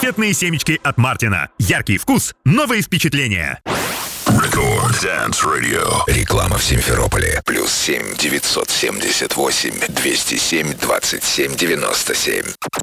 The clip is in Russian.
Конфетные семечки от Мартина. Яркий вкус, новые впечатления. Record Dance Radio. Реклама в Симферополе. +7 978 207 27 97.